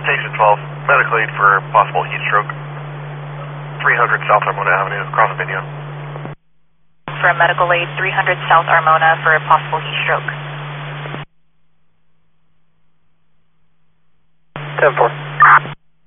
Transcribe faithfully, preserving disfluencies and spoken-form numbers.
Station twelve, medical aid for possible heat stroke. three hundred South Armona Avenue, across Vinia. For medical aid, three hundred South Armona for a possible heat stroke.